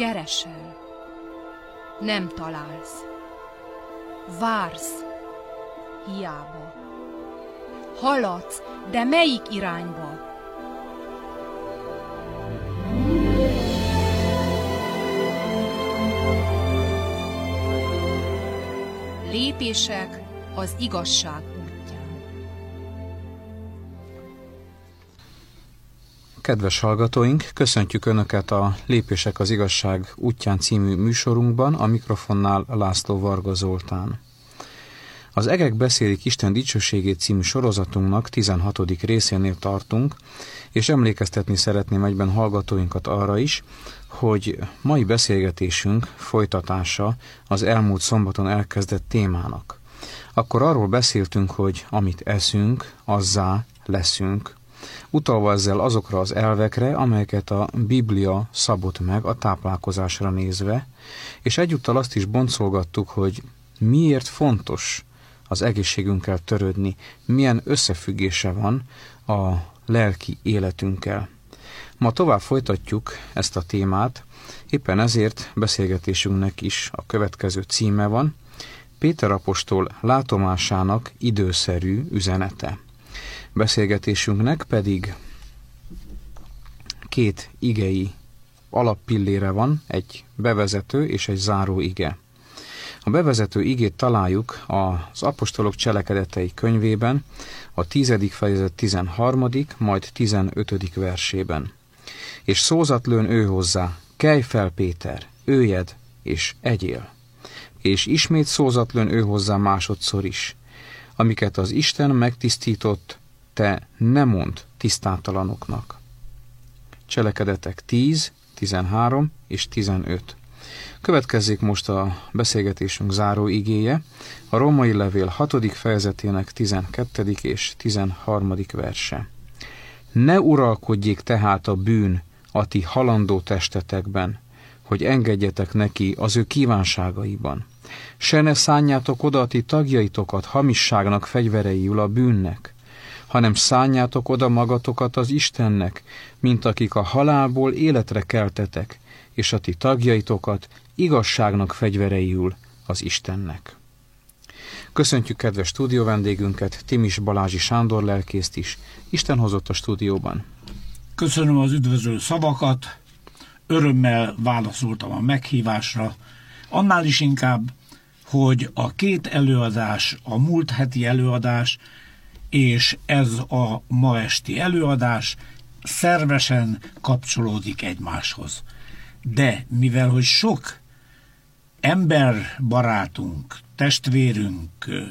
Keresel, nem találsz. Vársz, hiába. Haladsz, de melyik irányba? Lépések az igazság útján. Kedves hallgatóink, köszöntjük Önöket a Lépések az igazság útján című műsorunkban, a mikrofonnál László Varga Zoltán. Az Egek beszélik Isten dicsőségét című sorozatunknak 16. részénél tartunk, és emlékeztetni szeretném egyben hallgatóinkat arra is, hogy mai beszélgetésünk folytatása az elmúlt szombaton elkezdett témának. Akkor arról beszéltünk, hogy amit eszünk, azzá leszünk, utalva ezzel azokra az elvekre, amelyeket a Biblia szabott meg a táplálkozásra nézve, és egyúttal azt is boncolgattuk, hogy miért fontos az egészségünkkel törődni, milyen összefüggése van a lelki életünkkel. Ma tovább folytatjuk ezt a témát, éppen ezért beszélgetésünknek is a következő címe van: Péter apostol látomásának időszerű üzenete. Beszélgetésünknek pedig két igei alappillére van, egy bevezető és egy záró ige. A bevezető igét találjuk az Apostolok Cselekedetei könyvében, a 10. fejezet 13., majd 15. versében. És szózat lőn ő hozzá: kelj fel, Péter, őjed és egyél. És ismét szózat lőn ő hozzá másodszor is: amiket az Isten megtisztított, te ne mondd tisztátalanoknak. Cselekedetek 10, 13 és 15. Következzék most a beszélgetésünk záró igéje, a Római levél 6. fejezetének 12. és 13. verse. Ne uralkodjék tehát a bűn a ti halandó testetekben, hogy engedjetek neki az ő kívánságaiban. Se ne szánjátok oda a ti tagjaitokat hamisságnak fegyvereiül a bűnnek, hanem szánjátok oda magatokat az Istennek, mint akik a halálból életre keltetek, és a ti tagjaitokat igazságnak fegyvereiül az Istennek. Köszöntjük kedves stúdió vendégünket, Timis Balázsi Sándor lelkészt is. Isten hozott a stúdióban. Köszönöm az üdvözlő szavakat, örömmel válaszoltam a meghívásra, annál is inkább, hogy a két előadás, a múlt heti előadás és ez a ma esti előadás szervesen kapcsolódik egymáshoz. De mivel, hogy sok emberbarátunk, testvérünk,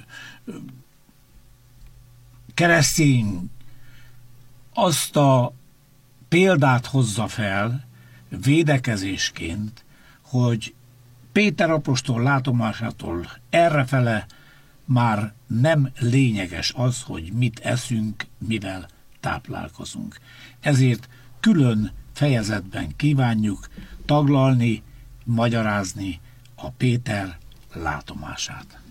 keresztény azt a példát hozza fel védekezésként, hogy Péter apostol látomásától errefele már nem lényeges az, hogy mit eszünk, mivel táplálkozunk. Ezért külön fejezetben kívánjuk taglalni, magyarázni a Péter látomását.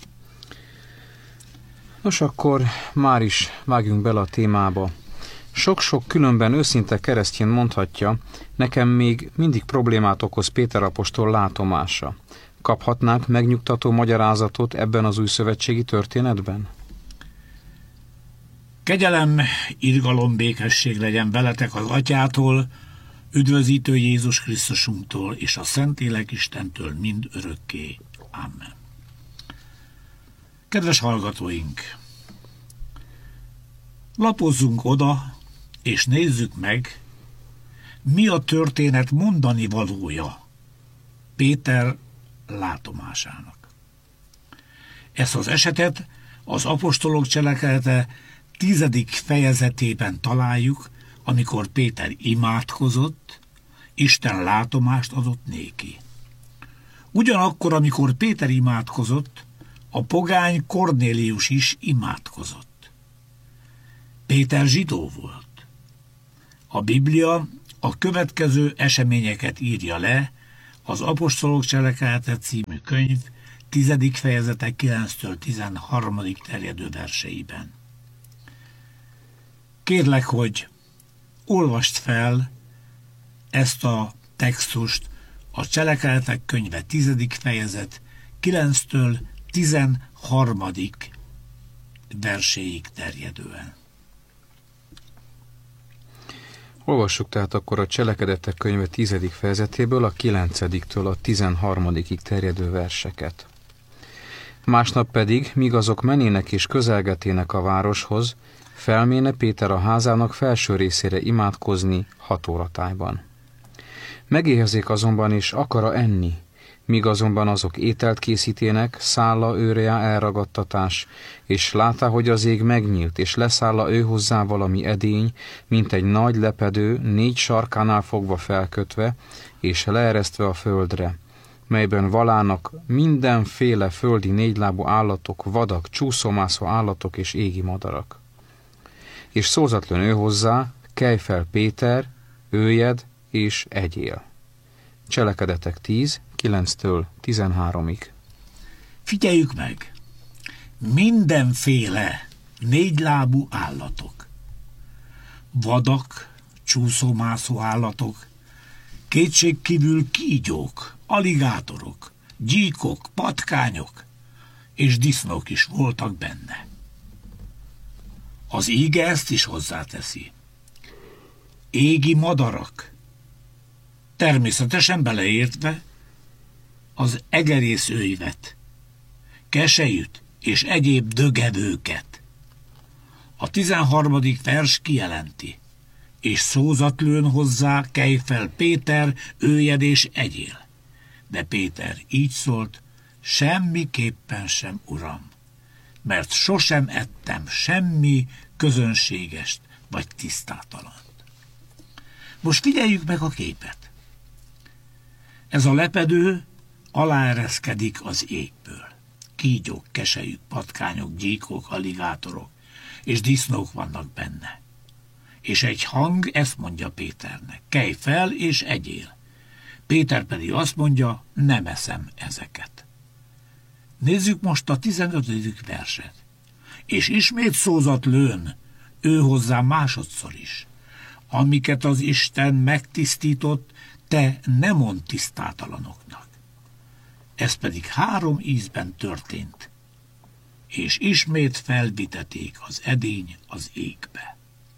Nos, akkor már is vágjunk bele a témába. Sok-sok különben őszinte keresztény mondhatja, nekem még mindig problémát okoz Péter apostol látomása. Kaphatnánk megnyugtató magyarázatot ebben az újszövetségi történetben? Kegyelem, irgalom, békesség legyen veletek az Atyától, üdvözítő Jézus Krisztusunktól és a Szentlélek Istentől mind örökké. Amen. Kedves hallgatóink! Lapozzunk oda, és nézzük meg, mi a történet mondani valója Péter látomásának. Ezt az esetet az Apostolok Cselekedete 10. fejezetében találjuk, amikor Péter imádkozott, Isten látomást adott néki. Ugyanakkor, amikor Péter imádkozott, a pogány Kornélius is imádkozott. Péter zsidó volt. A Biblia a következő eseményeket írja le az Apostolok Cselekedete című könyv 10. fejezete 9-től 13. terjedő verseiben. Kérlek, hogy olvasd fel ezt a textust a Cselekedetek könyve 10. fejezet 9-től 13. verséig terjedően. Olvassuk tehát akkor a Cselekedetek könyve 10. fejezetéből a 9-től a 13. terjedő verseket. Másnap pedig, míg azok menének és közelgetének a városhoz, felméne Péter a házának felső részére imádkozni 6 óratájban. Megéhezik azonban és akara enni, míg azonban azok ételt készítének, szálla őrjá elragadtatás, és látá, hogy az ég megnyílt, és leszálla ő hozzá valami edény, mint egy nagy lepedő, 4 sarkánál fogva felkötve, és leeresztve a földre, melyben valának mindenféle földi 4 lábú állatok, vadak, csúszómászó állatok és égi madarak. És szózatlön ő hozzá, kelj fel Péter, őjed és egyél. Cselekedetek 10, 9-től 13-ig. Figyeljük meg! Mindenféle 4 lábú állatok, vadak, csúszómászó állatok, kétségkívül kígyók, aligátorok, gyíkok, patkányok és disznók is voltak benne. Az íge ezt is hozzáteszi. Égi madarak, természetesen beleértve az egerészőjvet, keselyüt és egyéb dögevőket. A 13. vers kijelenti, és szózat lőn hozzá, kelj fel Péter, őjed és egyél. De Péter így szólt, semmiképpen sem, uram, mert sosem ettem semmi közönségest vagy tisztátalant. Most figyeljük meg a képet. Ez a lepedő aláereszkedik az égből. Kígyók, keselyük, patkányok, gyíkok, aligátorok és disznók vannak benne. És egy hang ezt mondja Péternek, kelj fel és egyél. Péter pedig azt mondja, nem eszem ezeket. Nézzük most a 15. verset. És ismét szózat lőn, ő hozzá másodszor is. Amiket az Isten megtisztított, te ne mondd tisztátalanoknak. Ez pedig 3 ízben történt, és ismét felviteték az edény az égbe.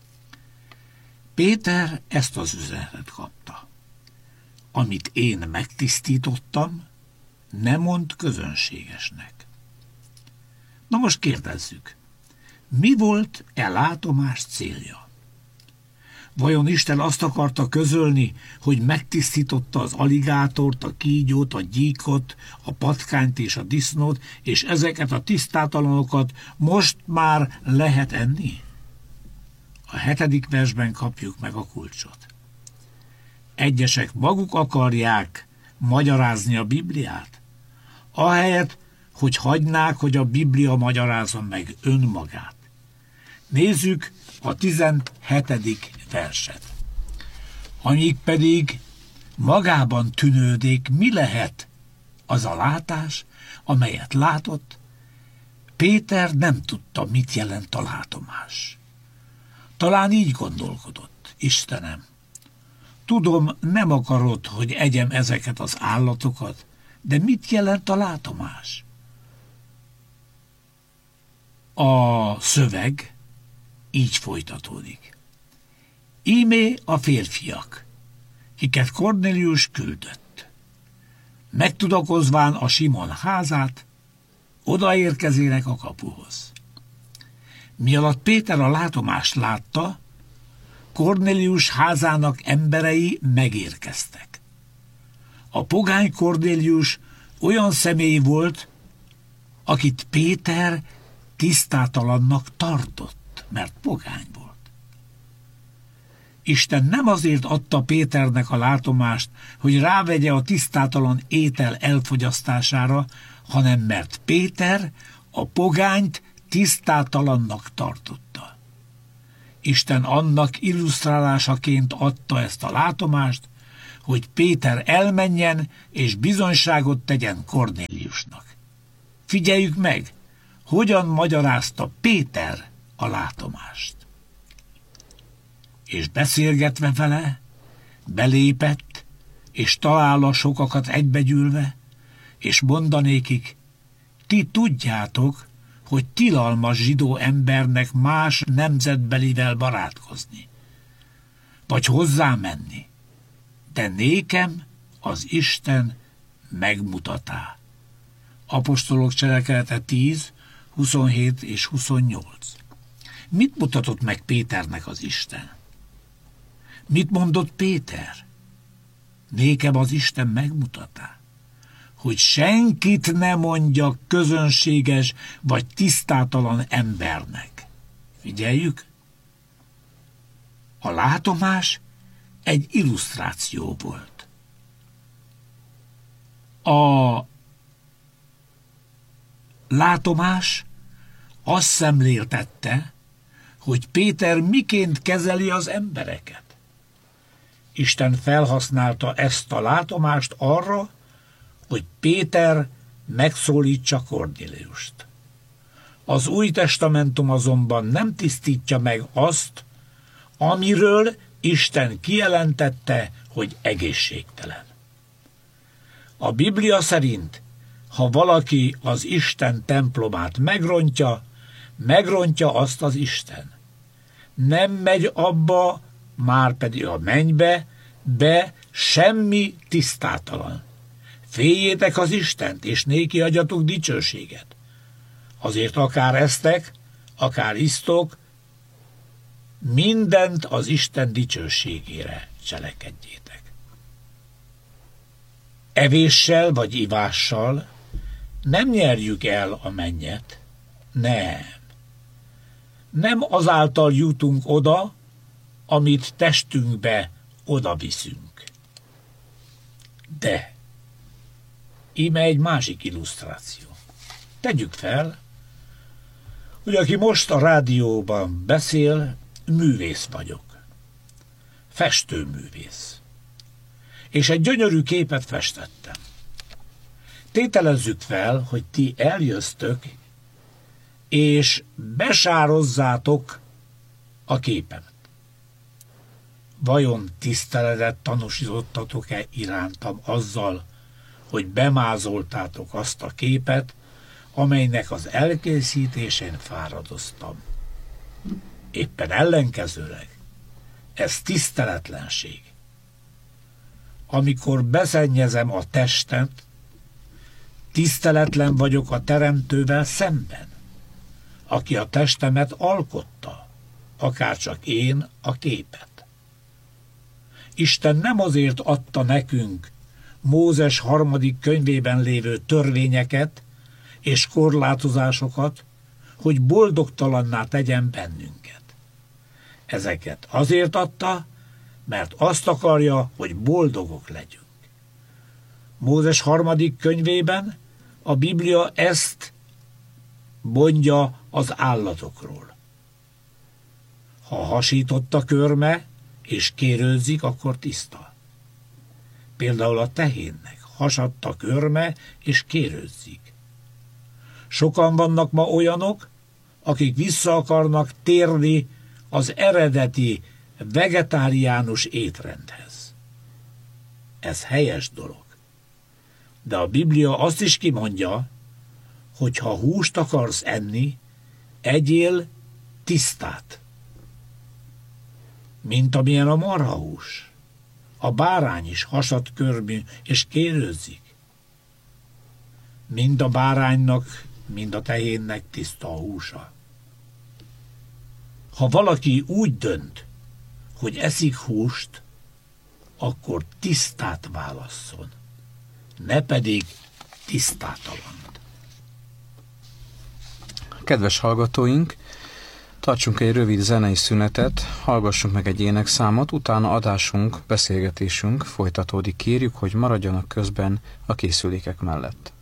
Péter ezt az üzenetet kapta. Amit én megtisztítottam, ne mondd közönségesnek. Na most kérdezzük, mi volt e látomás célja? Vajon Isten azt akarta közölni, hogy megtisztította az aligátort, a kígyót, a gyíkot, a patkányt és a disznót, és ezeket a tisztátalanokat most már lehet enni? A 7. versben kapjuk meg a kulcsot. Egyesek maguk akarják magyarázni a Bibliát, ahelyett, hogy hagynák, hogy a Biblia magyarázza meg önmagát. Nézzük a 17. verset. Amíg pedig magában tűnődik, mi lehet az a látás, amelyet látott, Péter nem tudta, mit jelent a látomás. Talán így gondolkodott, Istenem, tudom, nem akarod, hogy egyem ezeket az állatokat, de mit jelent a látomás? A szöveg így folytatódik. Ímé a férfiak, kiket Kornélius küldött. Megtudakozván a Simon házát, odaérkezének a kapuhoz. Mialatt Péter a látomást látta, Kornélius házának emberei megérkeztek. A pogány Kornélius olyan személy volt, akit Péter tisztátalannak tartott, mert pogány volt. Isten nem azért adta Péternek a látomást, hogy rávegye a tisztátalan étel elfogyasztására, hanem mert Péter a pogányt tisztátalannak tartotta. Isten annak illusztrálásaként adta ezt a látomást, hogy Péter elmenjen és bizonyságot tegyen Kornéliusnak. Figyeljük meg, hogyan magyarázta Péter a látomást. És beszélgetve vele, belépett, és találna sokakat egybegyűlve, és mondanékik, ti tudjátok, hogy tilalmas zsidó embernek más nemzetbelivel barátkozni, vagy hozzá menni, de nékem az Isten megmutatá. Apostolok cselekedete 10, 27 és 28. Mit mutatott meg Péternek az Isten? Mit mondott Péter? Nékem az Isten megmutatá, hogy senkit ne mondjak közönséges vagy tisztátalan embernek. Figyeljük! A látomás egy illusztráció volt. A látomás azt szemléltette, hogy Péter miként kezeli az embereket. Isten felhasználta ezt a látomást arra, hogy Péter megszólítsa Kornéliust. Az Új Testamentum azonban nem tisztítja meg azt, amiről Isten kijelentette, hogy egészségtelen. A Biblia szerint, ha valaki az Isten templomát megrontja azt az Isten. Nem megy abba, már pedig a mennybe, be semmi tisztátalan. Féljétek az Istent, és néki adjatok dicsőséget. Azért akár esztek, akár isztok, mindent az Isten dicsőségére cselekedjétek. Evéssel vagy ivással nem nyerjük el a mennyet, nem azáltal jutunk oda, amit testünkbe oda viszünk. De íme egy másik illusztráció. Tegyük fel, hogy aki most a rádióban beszél, művész vagyok. Festőművész. És egy gyönyörű képet festettem. Tételezzük fel, hogy ti eljöztök, és besározzátok a képemet. Vajon tiszteletet tanúsítottatok-e irántam azzal, hogy bemázoltátok azt a képet, amelynek az elkészítésén fáradoztam? Éppen ellenkezőleg, ez tiszteletlenség. Amikor beszennyezem a testet, tiszteletlen vagyok a Teremtővel szemben, aki a testemet alkotta, akárcsak én a képet. Isten nem azért adta nekünk Mózes 3. könyvében lévő törvényeket és korlátozásokat, hogy boldogtalanná tegyen bennünket. Ezeket azért adta, mert azt akarja, hogy boldogok legyünk. Mózes 3. könyvében a Biblia ezt mondja az állatokról. Ha hasított a körme, és kérőzik, akkor tiszta. Például a tehénnek hasadt a körme, és kérőzik. Sokan vannak ma olyanok, akik vissza akarnak térni az eredeti vegetáriánus étrendhez. Ez helyes dolog. De a Biblia azt is kimondja, hogy ha húst akarsz enni, egyél tisztát. Mint amilyen a marhahús. A bárány is hasadt körmű és kérőzik. Mind a báránynak, mind a tehénnek tiszta a húsa. Ha valaki úgy dönt, hogy eszik húst, akkor tisztát válasszon, ne pedig tisztátalant. Kedves hallgatóink, tartsunk egy rövid zenei szünetet, hallgassunk meg egy énekszámot, utána adásunk, beszélgetésünk folytatódik. Kérjük, hogy maradjanak közben a készülékek mellett.